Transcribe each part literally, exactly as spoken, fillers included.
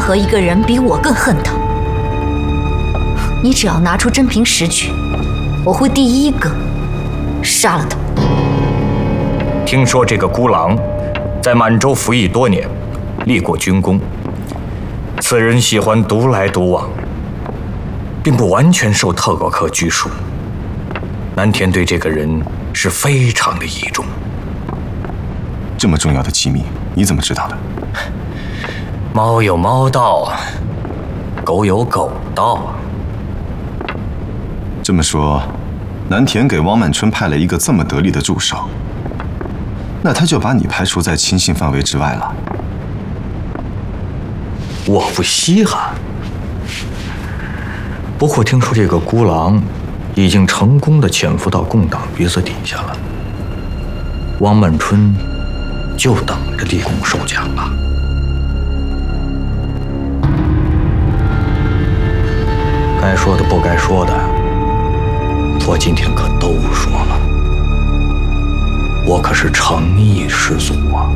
何一个人比我更恨他。你只要拿出真凭实据，我会第一个杀了他。 听说这个孤狼在满洲服役多年，立过军功。此人喜欢独来独往，并不完全受特高课拘束。南田对这个人是非常的倚重。 这么重要的机密，你怎么知道的？ 猫有猫道，狗有狗道。 这么说，南田给汪曼春派了一个这么得力的助手，那他就把你排除在亲信范围之外了。 我不稀罕。不过听说这个孤狼已经成功的潜伏到共党鼻子底下了，汪曼春就等着立功受奖了。该说的不该说的，我今天可都说了。我可是诚意十足啊！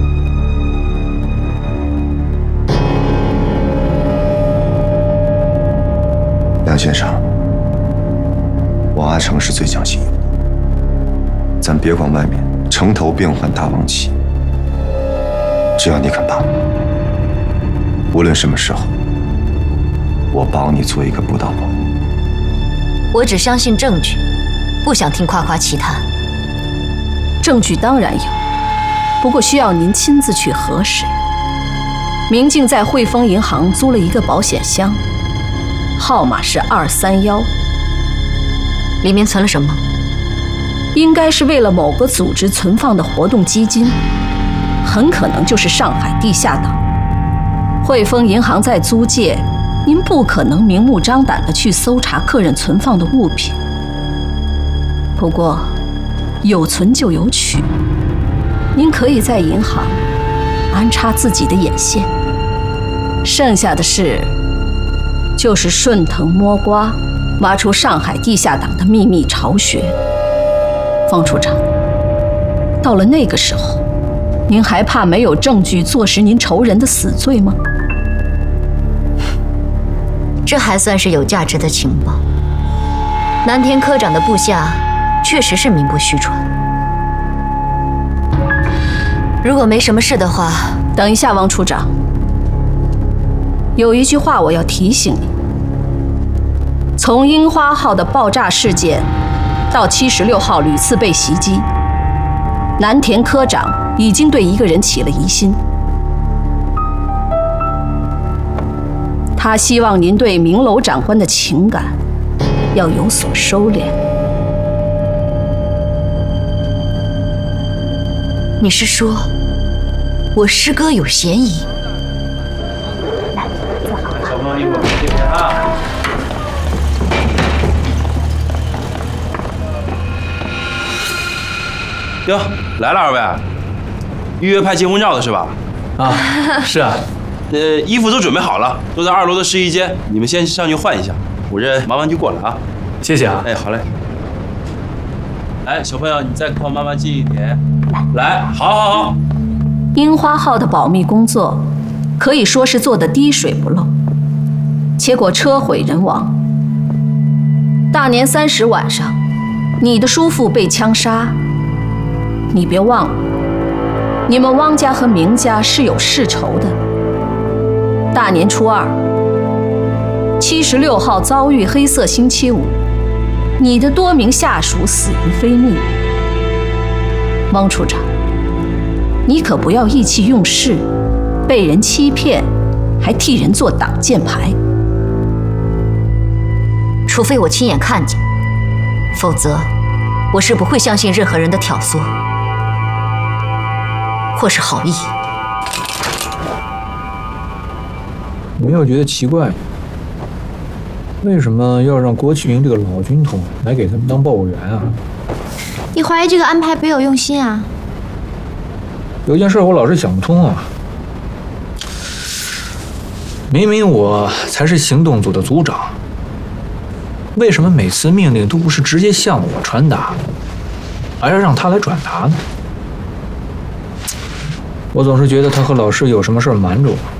梁先生，王阿成是最讲信用的，咱别管外面城头变幻大王旗，只要你肯帮，无论什么时候，我保你做一个不到宝。 我只相信证据，不想听夸夸其谈。 证据当然有，不过需要您亲自去核实。明镜在汇丰银行租了一个保险箱，号码是二三幺， 里面存了什么？ 应该是为了某个组织存放的活动基金，很可能就是上海地下党。汇丰银行在租界，您不可能明目张胆地去搜查客人存放的物品。不过，有存就有取，您可以在银行安插自己的眼线，剩下的事就是顺藤摸瓜，挖出上海地下党的秘密巢穴。方处长，到了那个时候，您还怕没有证据坐实您仇人的死罪吗？ 这还算是有价值的情报。南田科长的部下确实是名不虚传。如果没什么事的话， 等一下，王处长，有一句话我要提醒你：从樱花号的爆炸事件到七十六号屡次被袭击，南田科长已经对一个人起了疑心。他希望您对明楼长官的情感要有所收敛。 你是说我师哥有嫌疑？ 小朋友一会儿见面啊！哟，来了二位，预约拍结婚照的是吧？ 啊，是啊。 呃，衣服都准备好了，都在二楼的试衣间，你们先上去换一下，我这忙完就过来啊。 谢谢啊。 哎，好嘞。来，小朋友，你再靠妈妈近一点。来，好，好，好。 樱花号的保密工作可以说是做得滴水不漏，结果车毁人亡。大年三十晚上，你的叔父被枪杀，你别忘了，你们汪家和明家是有世仇的。大年初二，七十六号遭遇黑色星期五，你的多名下属死于非命。汪处长，你可不要意气用事，被人欺骗，还替人做挡箭牌。 除非我亲眼看见，否则我是不会相信任何人的挑唆或是好意。 你没有觉得奇怪吗？为什么要让郭启明这个老军统来给他们当报务员啊？ 你怀疑这个安排别有用心啊？ 有件事我老是想不通啊。明明我才是行动组的组长，为什么每次命令都不是直接向我传达，而要让他来转达呢？我总是觉得他和老师有什么事瞒着我。